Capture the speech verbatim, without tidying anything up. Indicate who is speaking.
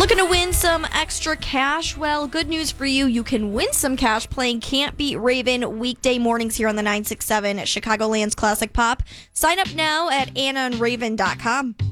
Speaker 1: Looking to win some extra cash? Well, good news for you. You can win some cash playing Can't Beat Raven weekday mornings here on the nine six seven at Chicagoland's Classic Pop. Sign up now at anna and raven dot com.